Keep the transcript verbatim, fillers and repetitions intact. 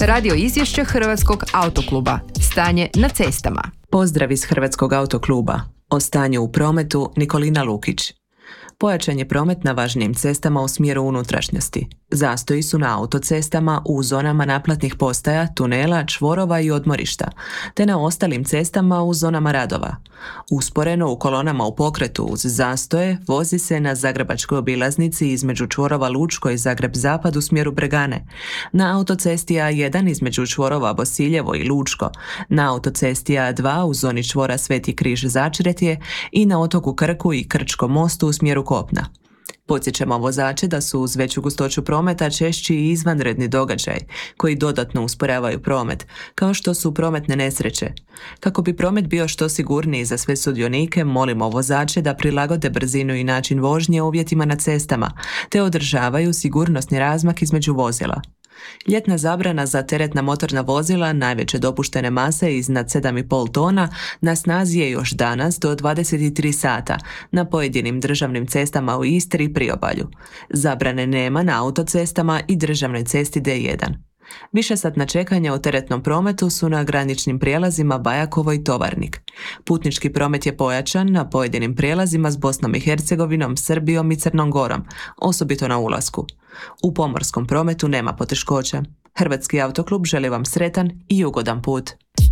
Radio izvješće Hrvatskog autokluba. Stanje na cestama. Pozdrav iz Hrvatskog autokluba. O stanju u prometu Nikolina Lukić. Pojačan je promet na važnijim cestama u smjeru unutrašnjosti. Zastoji su na autocestama u zonama naplatnih postaja, tunela, čvorova i odmorišta, te na ostalim cestama u zonama radova. Usporeno u kolonama u pokretu uz zastoje vozi se na zagrebačkoj obilaznici između čvorova Lučko i Zagreb-Zapad u smjeru Bregane, na autocesti A jedan između čvorova Bosiljevo i Lučko, na autocesti A dva u zoni čvora Sveti Križ Začretje i na otoku Krku i Krčkom mostu u smjeru kopna. Podsjećamo vozače da su uz veću gustoću prometa češći i izvanredni događaj koji dodatno usporavaju promet, kao što su prometne nesreće. Kako bi promet bio što sigurniji za sve sudionike, molimo vozače da prilagode brzinu i način vožnje uvjetima na cestama, te održavaju sigurnosni razmak između vozila. Ljetna zabrana za teretna motorna vozila najveće dopuštene mase iznad sedam i pol tona na snazi je još danas do dvadeset tri sata na pojedinim državnim cestama u Istri i Priobalju. Zabrane nema na autocestama i državnoj cesti D jedan. Višesatna čekanja u teretnom prometu su na graničnim prijelazima Bajakovo i Tovarnik. Putnički promet je pojačan na pojedinim prijelazima s Bosnom i Hercegovinom, Srbijom i Crnom Gorom, osobito na ulasku. U pomorskom prometu nema poteškoća. Hrvatski autoklub želi vam sretan i ugodan put.